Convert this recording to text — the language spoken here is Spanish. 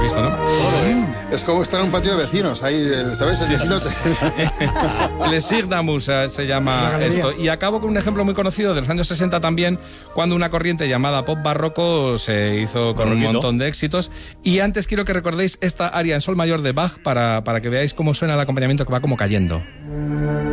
visto, ¿no? Es como estar en un patio de vecinos, ahí, ¿sabes? El vecino Les Sigdamus se llama esto. Y acabo con un ejemplo muy conocido de los años 60 también, cuando una corriente llamada pop barroco se hizo con un montón de éxitos. Y antes quiero que recordéis esta aria en sol mayor de Bach para que veáis cómo suena el acompañamiento, que va como cayendo.